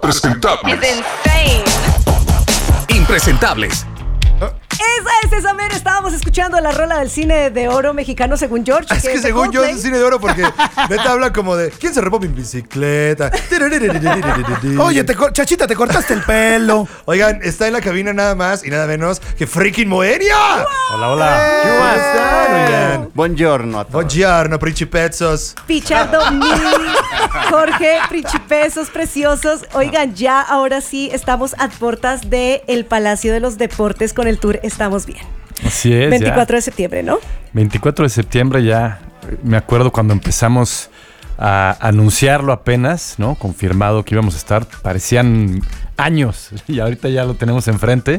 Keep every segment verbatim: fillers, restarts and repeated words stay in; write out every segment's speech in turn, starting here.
Presentables. It's insane. Impresentables. Esa es esa mera. Estábamos escuchando la rola del cine de oro mexicano según George. Es que, es de según yo Coldplay. es cine de oro porque neta habla como de ¿quién se robó mi bicicleta? Oye, te, chachita, te cortaste el pelo. Oigan, está en la cabina nada más y nada menos que freaking Moenia. Hola, hola. ¿Cómo están, oigan? Buongiorno a todos. Buongiorno, principezos. Pichardo, Mili, Jorge, Principesos preciosos. Oigan, ya ahora sí estamos a puertas del Palacio de los Deportes con el tour Estamos Bien. Así es. veinticuatro ya. de septiembre, ¿no? veinticuatro de septiembre ya. Me acuerdo cuando empezamos a anunciarlo apenas, ¿no? Confirmado que íbamos a estar. Parecían años y ahorita ya lo tenemos enfrente.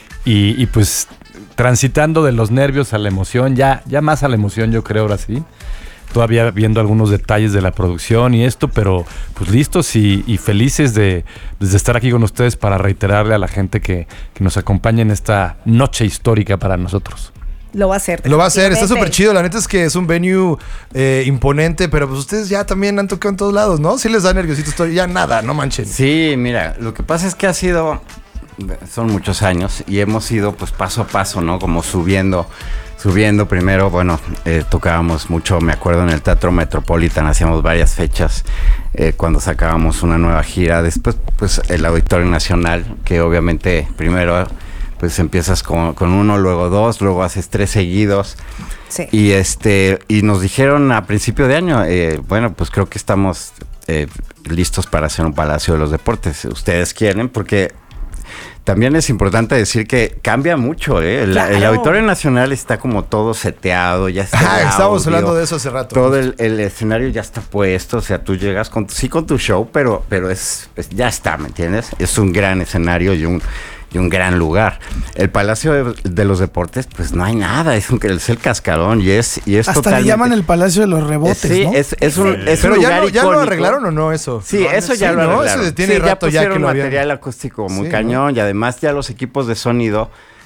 Y, y pues transitando de los nervios a la emoción, ya, ya más a la emoción yo creo ahora sí. Todavía viendo algunos detalles de la producción y esto, pero pues listos y, y felices de, de estar aquí con ustedes para reiterarle a la gente que, que nos acompañe en esta noche histórica para nosotros. Lo va a hacer. Lo va a hacer, está definitivamente. súper chido. La neta es que es un venue eh, imponente, pero pues ustedes ya también han tocado en todos lados, ¿no? Sí les da nerviosito, estoy ya nada, no manchen. Sí, mira, lo que pasa es que ha sido, son muchos años y hemos ido pues paso a paso, ¿no? Como subiendo, subiendo primero, bueno, eh, tocábamos mucho, me acuerdo en el Teatro Metropolitan, hacíamos varias fechas eh, cuando sacábamos una nueva gira, después pues el Auditorio Nacional, que obviamente primero pues empiezas con, con uno, luego dos, luego haces tres seguidos. Sí. Y este y nos dijeron a principio de año, eh, bueno, pues creo que estamos eh, listos para hacer un Palacio de los Deportes. Ustedes quieren, porque también es importante decir que cambia mucho, ¿eh? El, Claro. el Auditorio Nacional está como todo seteado, ya está. Ah, el estábamos audio, hablando de eso hace rato. Todo el, el escenario ya está puesto, o sea, tú llegas con sí con tu show, pero, pero es, es ya está, ¿me entiendes? Es un gran escenario y un y un gran lugar. El Palacio de, de los Deportes, pues no hay nada, es, un, es el cascarón y es, y es Hasta totalmente... le llaman el Palacio de los Rebotes, Sí, ¿no? es, es un, es Pero un ya, lugar no, ¿ya lo icónico. arreglaron o no eso? Sí, eso ya Sí, lo ¿no? arreglaron. Eso tiene Sí, rato ya pusieron que lo habían- material acústico muy Sí, cañón, ¿no? Y además ya los equipos de sonido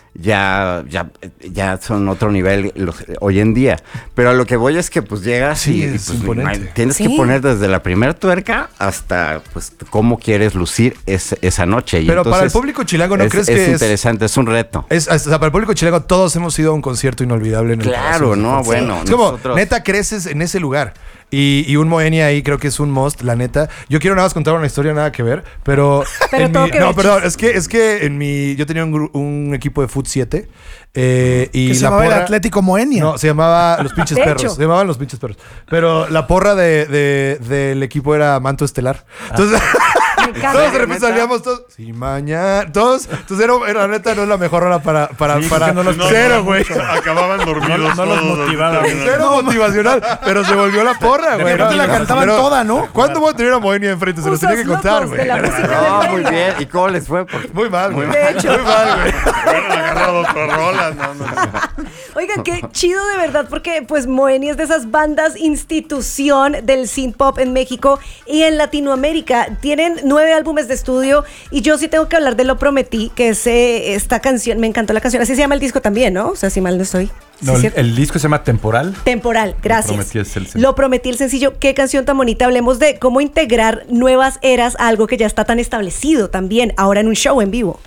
ya, ya, ya son otro nivel los, hoy en día. Pero a lo que voy es que pues llegas Sí, y, y, es pues, imponente. tienes Sí. que poner desde la primera tuerca hasta pues cómo quieres lucir es, esa noche. Y Pero para el entonces público chilango, ¿no es, crees es que es- interesante, es un reto. Es, o sea, para el público chilango todos hemos ido a un concierto inolvidable en el Claro, Palacio de los no, Deportes. bueno, Es como, nosotros- neta, creces en ese lugar. Y, y un Moenia ahí creo que es un must, la neta. Yo quiero nada más contar una historia, nada que ver, pero... Pero en todo mi- que no, ver, perdón, chis. es que, es que en mi... Yo tenía un, gru- un equipo de Foot siete eh, y Que se la llamaba el porra- Atlético Moenia. No, se llamaba Los Pinches De Perros. hecho. Se llamaban Los Pinches Perros. Pero la porra de, de- del equipo era Manto Estelar. Entonces... Me encanta. Todos de repente salíamos todos. Sí, mañana. Todos. Entonces era, era la neta, no es la mejor hora para. para, Sí, para porque no los- cero, güey. Acababan dormidos. No- no los todos, motivaban. terminaron. Cero motivacional. Pero se volvió la porra, güey. repente la cantaban Pero, toda, ¿no? ¿Cuándo voy a tener a Moenia enfrente? Se los Usos tenía que contar, locos güey. de la música No, de muy Moenia. bien. ¿Y cómo les fue? Porque Muy mal, güey. De hecho. Muy mal, güey. Hubieran agarrado otras rolas. No, no, no. Oigan, qué chido de verdad, porque pues Moenia es de esas bandas institución del synth pop en México y en Latinoamérica. Tienen nueve álbumes de estudio y yo sí tengo que hablar de Lo Prometí, que es eh, esta canción, me encantó la canción, así se llama el disco también, ¿no? O sea, si mal no estoy. ¿Sí No, es el, cierto? el disco se llama Temporal. Temporal, gracias. Prometí es el sencillo. Lo Prometí, el sencillo. Qué canción tan bonita. Hablemos de cómo integrar nuevas eras a algo que ya está tan establecido también, ahora en un show en vivo.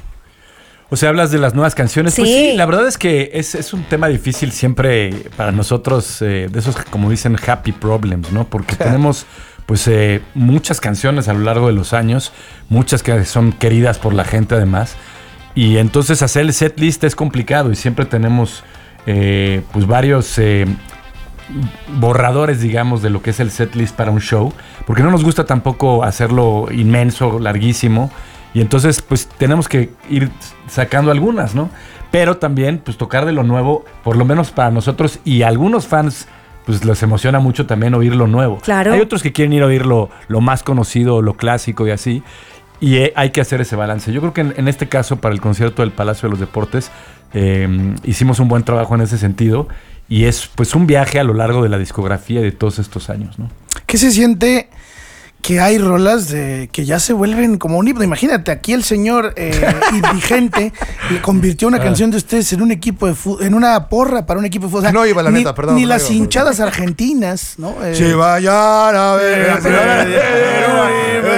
O sea, hablas de las nuevas canciones. Pues Sí. sí, la verdad es que es, es un tema difícil siempre para nosotros, eh, de esos, como dicen, happy problems, ¿no? Porque tenemos, pues, eh, muchas canciones a lo largo de los años, muchas que son queridas por la gente además. Y entonces hacer el set list es complicado y siempre tenemos, eh, pues, varios eh, borradores, digamos, de lo que es el set list para un show. Porque no nos gusta tampoco hacerlo inmenso, larguísimo. Y entonces, pues, tenemos que ir sacando algunas, ¿no? Pero también, pues, tocar de lo nuevo, por lo menos para nosotros y a algunos fans, pues, les emociona mucho también oír lo nuevo. Claro. Hay otros que quieren ir a oír lo, lo más conocido, lo clásico y así. Y eh, hay que hacer ese balance. Yo creo que en, en este caso, para el concierto del Palacio de los Deportes, eh, hicimos un buen trabajo en ese sentido. Y es, pues, un viaje a lo largo de la discografía de todos estos años, ¿no? ¿Qué se siente que hay rolas de que ya se vuelven como un himno? Imagínate, aquí el señor eh, indigente le convirtió una canción de ustedes en un equipo de fútbol, en una porra para un equipo de fútbol. O sea, No iba, la ni, neta, perdón, Ni no las iba. hinchadas argentinas, ¿no? Eh, Si vayan a ver. Siempre tienes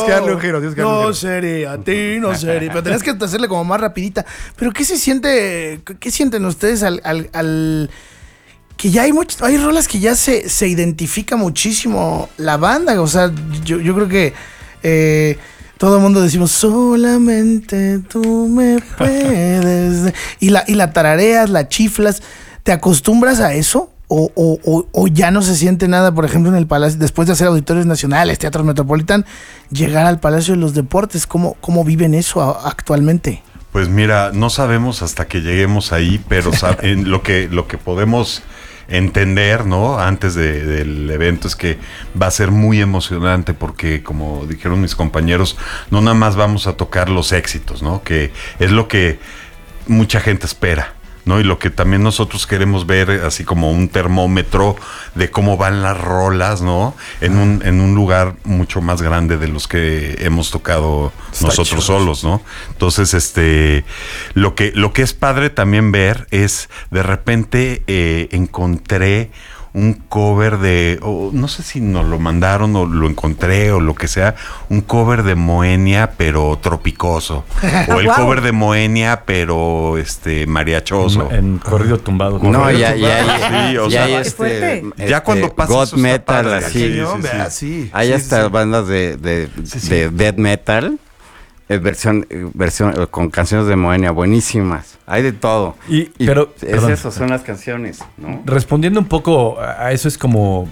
que darle un giro. Tienes que darle un No giro. sería a ti, no sería. Pero tenías que hacerle como más rapidita. Pero ¿qué se siente? ¿Qué sienten ustedes al, al, al que ya hay muchas, hay rolas que ya se, se identifica muchísimo la banda? O sea, yo, yo creo que eh, todo el mundo decimos solamente tú me puedes. Y la, y la tarareas, la chiflas. ¿Te acostumbras a eso? O, o, o, o ya no se siente nada, por ejemplo, en el Palacio, después de hacer auditorios nacionales, teatros Metropolitan, llegar al Palacio de los Deportes? ¿Cómo, cómo viven eso a, actualmente? Pues mira, no sabemos hasta que lleguemos ahí, pero sab- en lo que lo que podemos entender, ¿no? Antes de, del evento es que va a ser muy emocionante porque, como dijeron mis compañeros, no nada más vamos a tocar los éxitos, ¿no? Que es lo que mucha gente espera, ¿no? Y lo que también nosotros queremos ver, así como un termómetro de cómo van las rolas, ¿no? En un, en un lugar mucho más grande de los que hemos tocado Está nosotros chido. solos, ¿no? Entonces, este, lo que, lo que es padre también ver es, de repente eh, encontré un cover de, o no sé si nos lo mandaron o lo encontré o lo que sea, un cover de Moenia pero tropicoso, o el Wow. cover de Moenia pero este mariachoso. En corrido tumbado. No, Corrido ya, ya, tumbado. ya, Sí, o ya sea, hay Qué este, fuerte. este, Ya cuando pasa God eso está metal, padre. así. Sí, No, sí, vea, sí. sí. Hay Sí, hasta sí. bandas de, de, Sí, sí. de death metal, eh, versión, eh, versión eh, con canciones de Moenia buenísimas. Hay de todo. Y- pero- es perdón. eso, son las canciones, ¿no? Respondiendo un poco a eso, es como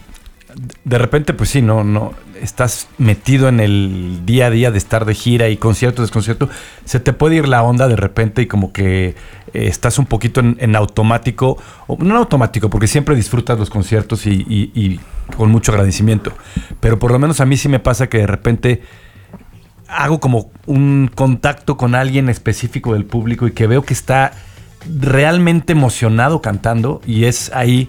de repente, pues sí, no, no, estás metido en el día a día de estar de gira y concierto, desconcierto, se te puede ir la onda de repente y como que eh, estás un poquito en, en automático, o no en automático, porque siempre disfrutas los conciertos y, y- y con mucho agradecimiento, pero por lo menos a mí sí me pasa que de repente hago como un contacto con alguien específico del público y que veo que está realmente emocionado cantando, y es ahí,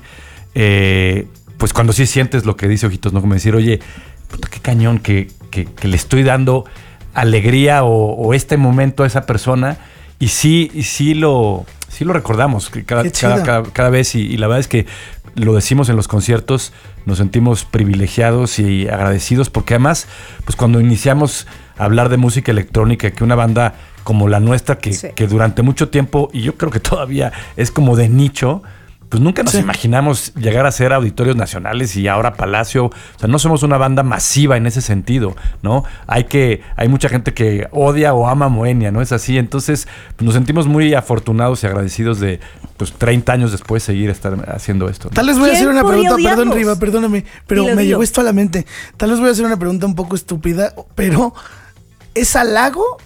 eh, pues cuando sí sientes lo que dice Ojitos, ¿no? Como decir, oye, puta, qué cañón que, que- que le estoy dando alegría o, o este momento a esa persona, y sí, y sí lo, sí lo recordamos que cada, Qué chido. cada, cada- cada vez, y, y la verdad es que lo decimos en los conciertos, nos sentimos privilegiados y agradecidos, porque además, pues cuando iniciamos a hablar de música electrónica, que una banda como la nuestra, que, Sí. que durante mucho tiempo, y yo creo que todavía es como de nicho, pues nunca nos Sí. imaginamos llegar a ser auditorios nacionales y ahora Palacio. O sea, no somos una banda masiva en ese sentido, ¿no? Hay que, hay mucha gente que odia o ama Moenia, ¿no? Es así. Entonces, pues nos sentimos muy afortunados y agradecidos de, pues, treinta años después seguir estar haciendo esto, ¿no? Tal vez voy a ¿Quién hacer una podría pregunta, perdón odiarlos? Riva, perdóname, pero Dilo, me dilo. llegó esto a la mente. Tal vez voy a hacer una pregunta un poco estúpida, pero ¿es halago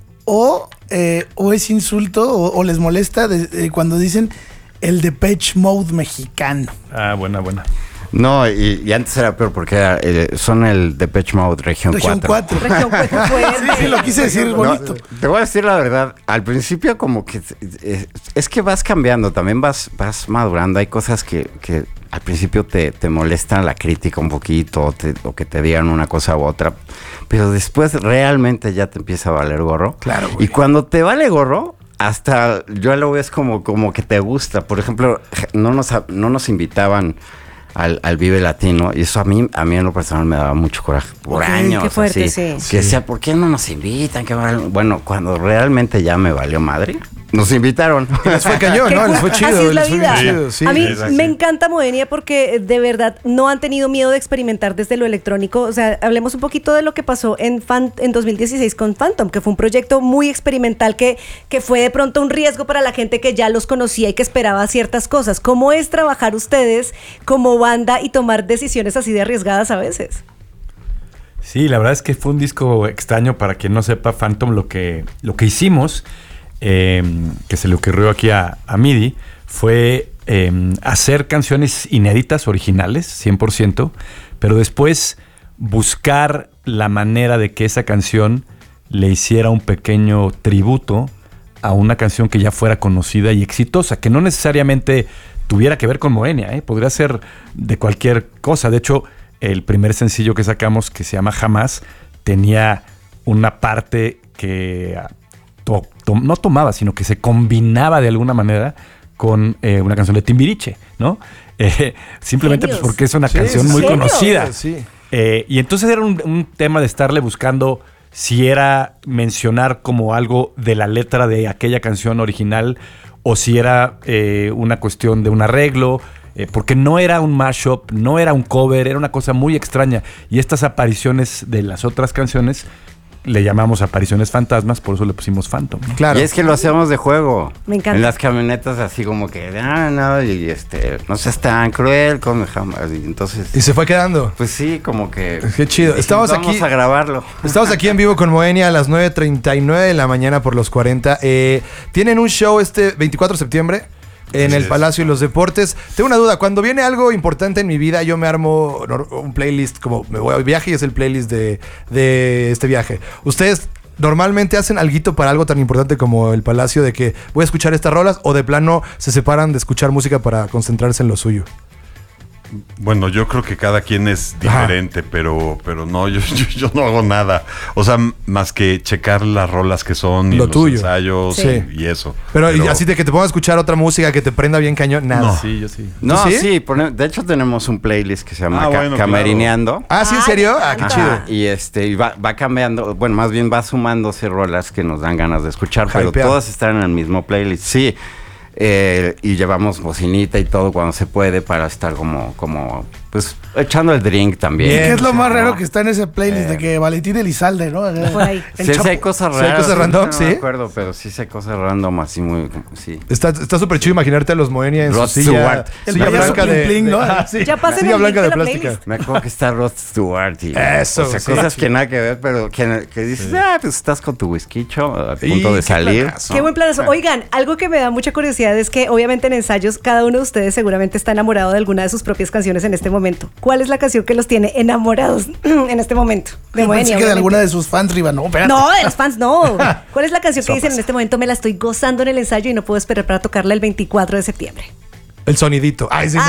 o, eh, o es insulto o, o les molesta de- de cuando dicen el Depeche Mode mexicano? Ah, buena, buena. No, y, y antes era peor porque era, eh, son el Depeche Mode Región, Región cuatro. cuatro. Región cuatro fuerte. Sí, sí, lo quise decir No, bonito. te voy a decir la verdad, al principio como que eh, es que vas cambiando, también vas, vas madurando, hay cosas que, que al principio te, te molestan la crítica un poquito o, te- o que te digan una cosa u otra, pero después realmente ya te empieza a valer gorro. Claro, güey. Y cuando te vale gorro, hasta yo lo ves como, como que te gusta. Por ejemplo, no nos, no nos invitaban al, al Vive Latino, y eso a mí, a mí en lo personal me daba mucho coraje por Ok, años. qué fuerte, así, sí. Que decía, ¿por qué no nos invitan? Qué mal- Bueno, cuando realmente ya me valió madre, nos invitaron. Les fue cañón, Qué ¿no? Les fu- fue chido. Así es la les fue vida. bien chido, sí. a mí exacto. me encanta Moenia porque eh, de verdad no han tenido miedo de experimentar desde lo electrónico. O sea, hablemos un poquito de lo que pasó en, Fan- en dos mil dieciséis con Phantom, que fue un proyecto muy experimental que, que fue de pronto un riesgo para la gente que ya los conocía y que esperaba ciertas cosas. ¿Cómo es trabajar ustedes como banda y tomar decisiones así de arriesgadas a veces? Sí, la verdad es que fue un disco extraño. Para quien no sepa, Phantom, lo que, lo que hicimos, eh, que se le ocurrió aquí a, a Midi, fue eh, hacer canciones inéditas, originales, cien por ciento, pero después buscar la manera de que esa canción le hiciera un pequeño tributo a una canción que ya fuera conocida y exitosa, que no necesariamente tuviera que ver con Moenia, ¿eh? Podría ser de cualquier cosa. De hecho, el primer sencillo que sacamos, que se llama Jamás, tenía una parte que to- to- no tomaba, sino que se combinaba de alguna manera con eh, una canción de Timbiriche, ¿no? Eh, simplemente pues, Genios. porque es una Sí, canción sí, muy sí. conocida. Sí. Eh, y entonces era un, un tema de estarle buscando si era mencionar como algo de la letra de aquella canción original o si era eh, una cuestión de un arreglo, eh, porque no era un mashup, no era un cover, era una cosa muy extraña. Y estas apariciones de las otras canciones le llamamos apariciones fantasmas, por eso le pusimos Phantom, ¿no? Claro. Y es que lo hacemos de juego. Me encanta. En las camionetas así como que, ah, no, y este, no seas tan cruel con jamás. Y entonces, Y se fue quedando. pues sí, como que... Qué chido. dijimos, Estamos vamos aquí- a grabarlo. Estamos aquí en vivo con Moenia a las nueve treinta y nueve de la mañana por los cuarenta. Eh, tienen un show este veinticuatro de septiembre en Así el es. Palacio de los Deportes. Tengo una duda. Cuando viene algo importante en mi vida, yo me armo nor- un playlist, como me voy a viaje y es el playlist de, de este viaje. ¿Ustedes normalmente hacen alguito para algo tan importante como el Palacio, de que voy a escuchar estas rolas, o de plano se separan de escuchar música para concentrarse en lo suyo? Bueno, yo creo que cada quien es diferente, pero, pero no, yo, yo, yo no hago nada. O sea, m- más que checar las rolas que son y Lo los tuyo. ensayos Sí. y, y eso. Pero, y así de que te ponga a escuchar otra música que te prenda bien cañón, nada. No. Sí, yo sí. No, ¿Tú sí? sí, pone- de hecho tenemos un playlist que se llama Ah, Ca- bueno, Camerineando. Ah, ¿sí? ¿En Ay, serio? me Ah, qué encanta. chido. Ajá, y este y va, va cambiando, bueno, más bien va sumándose rolas que nos dan ganas de escuchar, pero Hypea. todas están en el mismo playlist. Sí. Eh, y llevamos bocinita y todo cuando se puede para estar como, como pues, echando el drink también. ¿Y qué es lo más ¿no? raro que está en ese playlist Eh. de que Valentín Elizalde, ¿no? Por ahí. El Sí, sí Chapo. hay cosas Sí hay raras. cosas random, no sí. me acuerdo, pero sí sí hay cosas random así muy, sí. Está está súper chido imaginarte a los Moenia en Rod su silla, Stewart. El silla payaso blanca de, Pling Pling, de- ¿no? Ah, sí. Ya pasen Silla el link blanca de de la plástica. playlist. Me acuerdo que está Rod Stewart y Eso, o sea, sí. cosas que nada que ver, pero que, que dices, ah, pues estás con tu whiskycho a Y punto de qué salir. planazo. Qué buen planazo. Oigan, algo que me da mucha curiosidad es que obviamente en ensayos cada uno de ustedes seguramente está enamorado de alguna de sus propias canciones en este momento. ¿Cuál es la canción que los tiene enamorados en este momento? De Yo pensé Moenia, que de obviamente. alguna de sus fans, Riva, no, espérate. No, de los fans no. ¿Cuál es la canción que dicen Sopas. en este momento me la estoy gozando en el ensayo y no puedo esperar para tocarla el veinticuatro de septiembre? El sonidito. Ay, sí,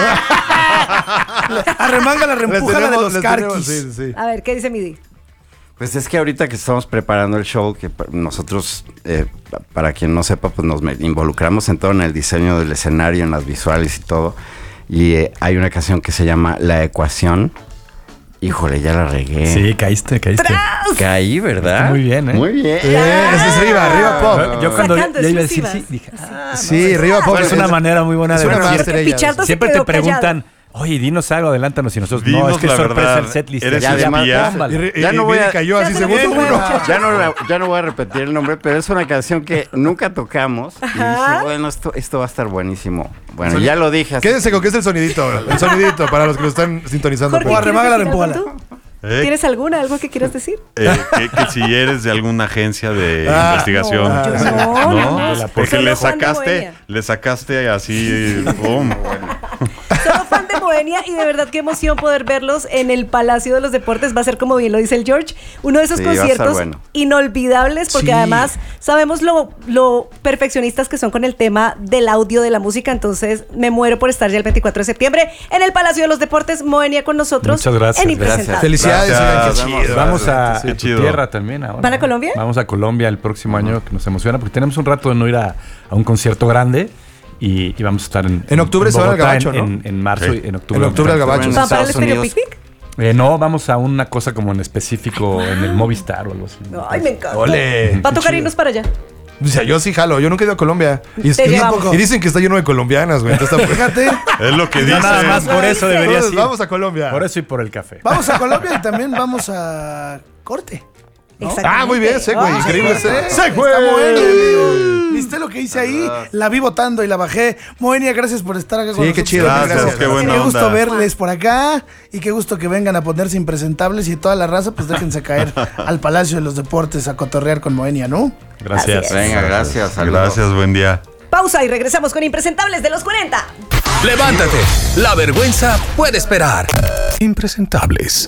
Arremanga la Les reempújala de tenemos- los les tenemos- carquis. sí, sí, sí. A ver, ¿qué dice Midi? Pues es que ahorita que estamos preparando el show, que pa- nosotros, eh, pa- para quien no sepa, pues nos me- involucramos en todo, en el diseño del escenario, en las visuales y todo. Y eh, hay una canción que se llama La Ecuación. Híjole, ya la regué. Sí, caíste, caíste. Caí, ¿verdad? Muy bien, ¿eh? Muy bien. Eh, ese es Riva, Riva Pop. Yo cuando Sacando ya iba a decir exclusivas. sí, dije, ah, Sí, Riva Pop. es una manera muy buena es de una decir. máster Porque ella. Pichardo se Siempre te quedó preguntan, callado. oye, dinos algo, adelántanos. Y nosotros, no, Dinos es que la es sorpresa verdad, el setlist. ¿eres Ya, además, espía? tómala. Y, y- Ya no y voy Midi a- cayó Ya así se lo segundo puso uno. mucho. Ya no, la- ya no voy a repetir el nombre, pero es una canción que nunca tocamos. Y dije, bueno, esto, esto va a estar buenísimo. Bueno, ya lo dije. así Quédense con que es el sonidito. El sonidito para los que lo están sintonizando. Jorge, O por- ¿quieres arremanga la decir algo reempújala. tú? Eh, ¿Tienes alguna, algo que quieras decir? eh, que, que si eres de alguna agencia de Ah, investigación. no, yo no, no, no. Porque Solo le fan de sacaste, Moenia. le sacaste así, boom. Solo fan de Moenia y de verdad qué emoción poder verlos en el Palacio de los Deportes. Va a ser, como bien lo dice el George, uno de esos Sí, va a estar conciertos bueno. inolvidables porque Sí. además sabemos lo, lo perfeccionistas que son con el tema del audio de la música. Entonces me muero por estar ya el veinticuatro de septiembre en el Palacio de los Deportes. Moenia con nosotros. Muchas gracias, En gracias. Impresentables. Felicidades, Gracias. oigan, qué chido. Vamos a, Qué a tu chido. tierra también ahora. ¿Van a Colombia? Vamos a Colombia el próximo año, que nos emociona, porque tenemos un rato de no ir a, a un concierto grande y, y vamos a estar en En octubre se van al Bogotá, Gabacho, en, ¿no? en, en marzo Sí. y en octubre. En octubre al vamos a Gabacho. estar ¿Van para el Estados Estéreo Unidos. Picnic? en- Eh, no, vamos a una cosa como en específico en el Movistar o algo así. Ay, me encanta. Ole. Va a tocar irnos para allá. O sea, yo sí jalo. Yo nunca he ido a Colombia. Y, Te y- llevamos. y dicen que está lleno de colombianas, güey. Entonces, está- Fíjate, Es lo que Ya dice. nada más por eso deberías Entonces, ir. vamos a Colombia. Por eso y por el café. vamos a Colombia y también vamos a corte. ¿no? Exactamente. Ah, muy bien, Segway. Ay, Increíble. sí. Se- Está Segway. Moenia, amigo. ¿Viste lo que hice ahí? La vi votando y la bajé. Moenia, gracias por estar acá con Sí, qué nosotros. chido. Gracias, Gracias. qué buena Qué gusto onda. verles por acá y qué gusto que vengan a ponerse impresentables y toda la raza, pues déjense caer al Palacio de los Deportes a cotorrear con Moenia, ¿no? Gracias. Así es. Venga, gracias. saludos. Gracias, buen día. Pausa y regresamos con Impresentables de los cuarenta. Levántate, la vergüenza puede esperar. Impresentables.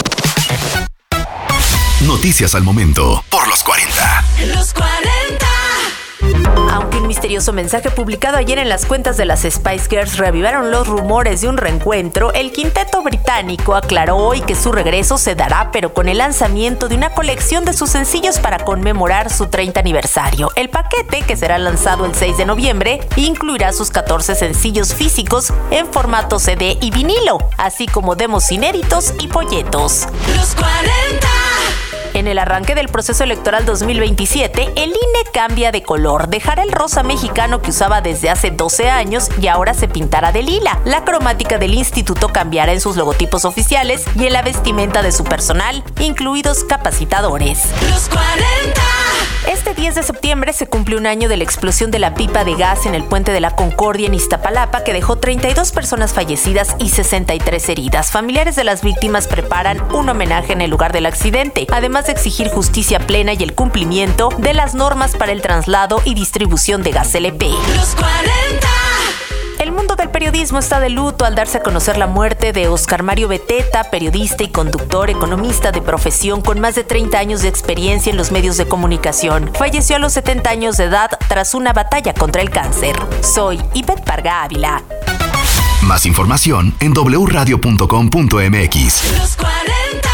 Noticias al momento por los cuarenta. Los cuarenta. Aunque un misterioso mensaje publicado ayer en las cuentas de las Spice Girls reavivaron los rumores de un reencuentro, el quinteto británico aclaró hoy que su regreso se dará, pero con el lanzamiento de una colección de sus sencillos para conmemorar su treinta aniversario. El paquete, que será lanzado el seis de noviembre, incluirá sus catorce sencillos físicos en formato C D y vinilo, así como demos inéditos y folletos. Los cuarenta. En el arranque del proceso electoral dos mil veintisiete, el I N E cambia de color. Dejará el rosa mexicano que usaba desde hace doce años y ahora se pintará de lila. La cromática del instituto cambiará en sus logotipos oficiales y en la vestimenta de su personal, incluidos capacitadores. Los cuarenta. Este diez de septiembre se cumple un año de la explosión de la pipa de gas en el Puente de la Concordia en Iztapalapa, que dejó treinta y dos personas fallecidas y sesenta y tres heridas. Familiares de las víctimas preparan un homenaje en el lugar del accidente, además de exigir justicia plena y el cumplimiento de las normas para el traslado y distribución de gas L P. Los cuarenta. El mundo del periodismo está de luto al darse a conocer la muerte de Oscar Mario Beteta, periodista y conductor, economista de profesión con más de treinta años de experiencia en los medios de comunicación. Falleció a los setenta años de edad tras una batalla contra el cáncer. Soy Ivette Parga Ávila. Más información en doble u radio punto com punto m x. Los cuarenta.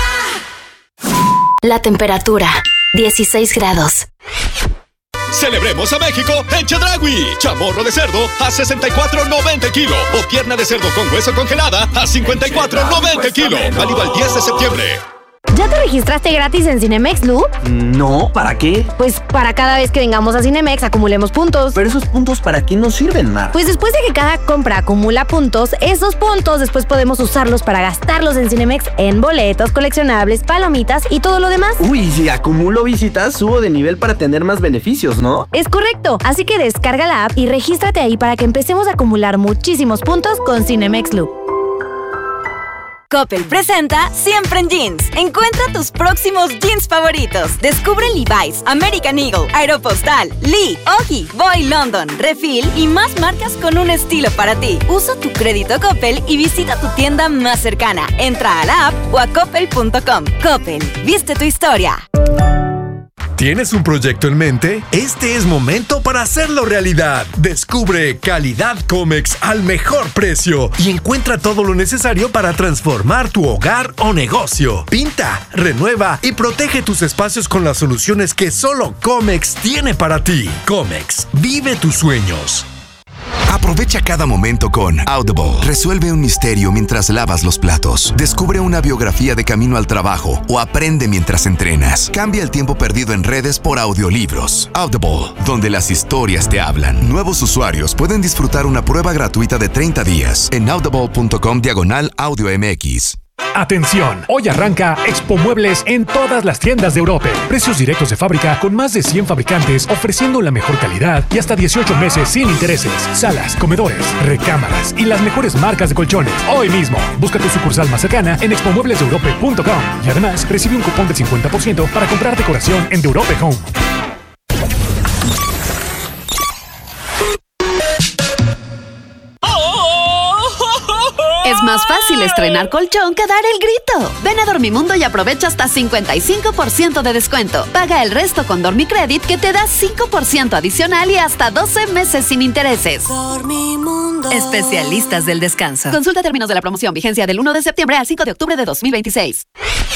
La temperatura, dieciséis grados. Celebremos a México en Chedraui. Chamorro de cerdo a sesenta y cuatro noventa kilo o pierna de cerdo con hueso congelada a cincuenta y cuatro noventa kilo. Válido al diez de septiembre. ¿Ya te registraste gratis en Cinemex, Lu? No, ¿para qué? Pues para cada vez que vengamos a Cinemex acumulemos puntos. Pero esos puntos, ¿para qué nos sirven, Mar? Pues después de que cada compra acumula puntos, esos puntos después podemos usarlos para gastarlos en Cinemex en boletos, coleccionables, palomitas y todo lo demás. Uy, si acumulo visitas, subo de nivel para tener más beneficios, ¿no? Es correcto, así que descarga la app y regístrate ahí para que empecemos a acumular muchísimos puntos con Cinemex Lu. Coppel presenta Siempre en Jeans. Encuentra tus próximos jeans favoritos. Descubre Levi's, American Eagle, Aeropostale, Lee, Oggy, Boy London, Refill y más marcas con un estilo para ti. Usa tu crédito Coppel y visita tu tienda más cercana. Entra a la app o a coppel punto com. Coppel, viste tu historia. ¿Tienes un proyecto en mente? Este es momento para hacerlo realidad. Descubre Calidad Comex al mejor precio y encuentra todo lo necesario para transformar tu hogar o negocio. Pinta, renueva y protege tus espacios con las soluciones que solo Comex tiene para ti. Comex, vive tus sueños. Aprovecha cada momento con Audible. Resuelve un misterio mientras lavas los platos. Descubre una biografía de camino al trabajo o aprende mientras entrenas. Cambia el tiempo perdido en redes por audiolibros. Audible, donde las historias te hablan. Nuevos usuarios pueden disfrutar una prueba gratuita de treinta días en audible punto com diagonal audio M X. Atención, hoy arranca Expo Muebles en todas las tiendas de Europa. Precios directos de fábrica con más de cien fabricantes ofreciendo la mejor calidad y hasta dieciocho meses sin intereses. Salas, comedores, recámaras y las mejores marcas de colchones. Hoy mismo, busca tu sucursal más cercana en expo muebles de europa punto com y además recibe un cupón del cincuenta por ciento para comprar decoración en The Europe Home. Es más fácil estrenar colchón que dar el grito. Ven a Dormimundo y aprovecha hasta cincuenta y cinco por ciento de descuento. Paga el resto con Dormicredit que te da cinco por ciento adicional y hasta doce meses sin intereses. Dormimundo. Especialistas del descanso. Consulta términos de la promoción. Vigencia del uno de septiembre al cinco de octubre de dos mil veintiséis.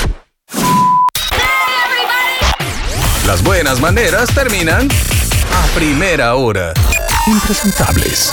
Las buenas maneras terminan a primera hora. Impresentables.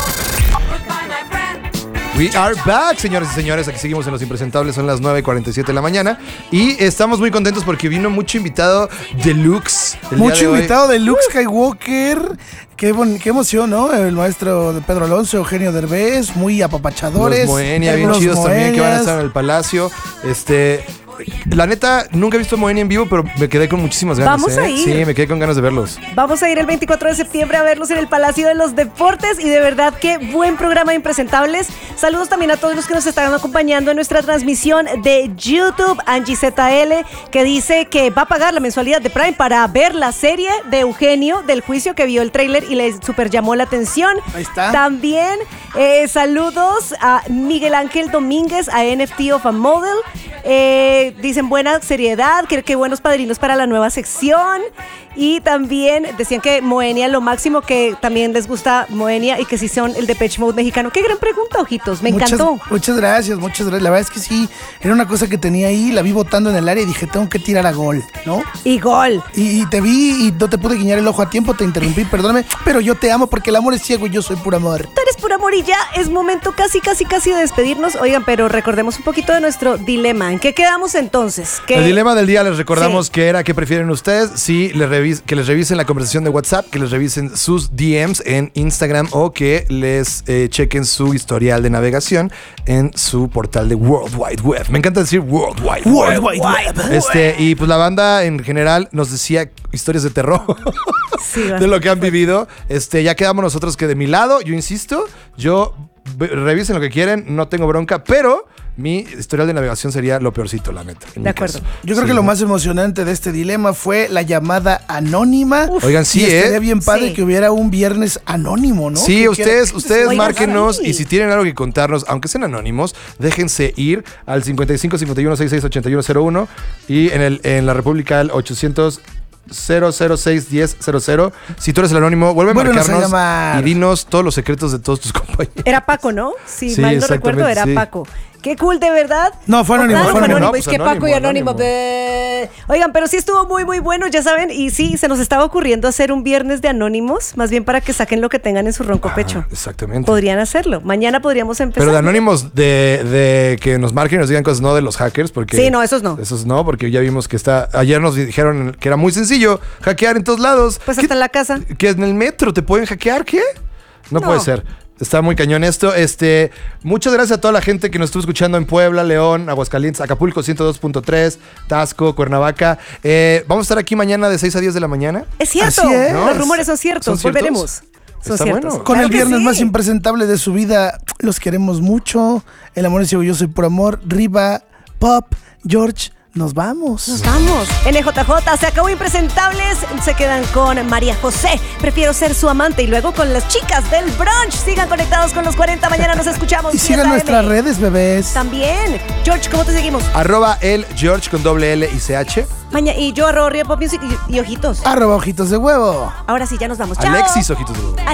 We are back, señores y señores. Aquí seguimos en Los Impresentables. Son las nueve cuarenta y siete de la mañana. Y estamos muy contentos porque vino mucho invitado deluxe. el Mucho día de invitado hoy. de Luke Skywalker. Qué, bon, qué emoción, ¿no? El maestro de Pedro Alonso, Eugenio Derbez, muy apapachadores. Los Moenia, bien Los chidos también, que van a Moenias. estar en el Palacio. Este... La neta, nunca he visto Moenia en vivo, pero me quedé con muchísimas ganas. Vamos ¿eh? a ir. Sí, me quedé con ganas de verlos. Vamos a ir el veinticuatro de septiembre a verlos en el Palacio de los Deportes y de verdad qué buen programa de Impresentables. Saludos también a todos los que nos están acompañando en nuestra transmisión de YouTube. Angie Z L, que dice que va a pagar la mensualidad de Prime para ver la serie de Eugenio del juicio, que vio el tráiler y le super llamó la atención. Ahí está. También eh, saludos a Miguel Ángel Domínguez, a N F T of a Model. Eh, dicen buena seriedad, que, que buenos padrinos para la nueva sección. Y también decían que Moenia, lo máximo, que también les gusta Moenia y que sí son el Depeche Mode mexicano. Qué gran pregunta, ojitos, me muchas, encantó. Muchas gracias, muchas gracias. La verdad es que sí, era una cosa que tenía ahí, la vi botando en el área y dije, tengo que tirar a gol, ¿no? Y gol. Y, y te vi y no te pude guiñar el ojo a tiempo, te interrumpí, perdóname, pero yo te amo porque el amor es ciego y yo soy puro amor. Tú eres puro amor. amor, y ya es momento casi, casi, casi de despedirnos. Oigan, pero recordemos un poquito de nuestro dilema. ¿En qué quedamos entonces? ¿Qué? El dilema del día les recordamos Sí. que era: ¿qué prefieren ustedes? Si les revis- que les revisen la conversación de WhatsApp, que les revisen sus D Ms en Instagram o que les eh, chequen su historial de navegación en su portal de World Wide Web. Me encanta decir World Wide World Web. Wide Web. Este, y pues la banda en general nos decía historias de terror Sí, de lo que han vivido. Este, ya quedamos nosotros que de mi lado, yo insisto, yo ve- revisen lo que quieren, no tengo bronca, pero mi historial de navegación sería lo peorcito, la neta. en De mi acuerdo. caso. Yo creo Sí, que lo ¿no? más emocionante de este dilema fue la llamada anónima. Oigan, sí, Y estaría ¿eh? bien padre Sí. que hubiera un viernes anónimo, ¿no? Sí, Que ustedes, quiera- ustedes Oigan, márquenos sí. y si tienen algo que contarnos, aunque sean anónimos, déjense ir al cincuenta y cinco, cincuenta y uno, sesenta y seis, ochenta y uno cero uno y en, el, en la República al ochocientos, cero cero seis, diez cero cero. Si tú eres el anónimo, vuelve a Vuélvenos a marcarnos llamar. y dinos todos los secretos de todos tus compañeros. Era Paco, ¿no? Si Sí, mal no recuerdo, era exactamente, sí. Paco. Qué cool, de verdad. No, fue anónimo, Ah, fue fue anónimo. anónimo. No, Es pues que Paco y anónimo, anónimo. anónimo. de- Oigan, pero sí estuvo muy, muy bueno, ya saben. Y sí, se nos estaba ocurriendo hacer un viernes de anónimos, más bien para que saquen lo que tengan en su ronco pecho. Ah, exactamente. Podrían hacerlo. Mañana podríamos empezar. Pero de anónimos de, de que nos marquen y nos digan cosas, no de los hackers, porque... Sí, no, esos no. Esos no, porque ya vimos que está... Ayer nos dijeron que era muy sencillo hackear en todos lados. Pues ¿Qué- hasta en la casa. ¿Que en el metro te pueden hackear? ¿Qué? No, No. puede ser. Está muy cañón esto. Este, muchas gracias a toda la gente que nos estuvo escuchando en Puebla, León, Aguascalientes, Acapulco ciento dos punto tres, Tasco, Cuernavaca. Eh, vamos a estar aquí mañana de seis a diez de la mañana. Es cierto. Así es. Los rumores son ciertos. ¿Son ciertos? Volveremos. Son Está ciertos. bueno. Con Claro el que viernes sí. más impresentable de su vida, los queremos mucho. El amor es ciego, yo soy por amor. Riva, Pop, George, nos vamos. Nos vamos. N J J se acabó Impresentables. Se quedan con María José. Prefiero ser su amante. Y luego con las chicas del brunch. Sigan conectados con los cuarenta. Mañana nos escuchamos. Y sigan diez a eme. nuestras redes, bebés. También. George, ¿cómo te seguimos? Arroba el George con doble L y C H. Maña y yo arroba Río Pop Music y, y ojitos. Arroba ojitos de huevo. Ahora sí, ya nos vamos. Chao. Alexis Ojitos de Huevo.